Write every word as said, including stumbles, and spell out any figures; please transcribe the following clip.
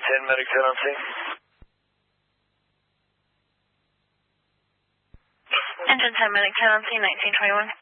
ten, medic ten on scene. Engine ten, medic ten on scene, nineteen twenty-one.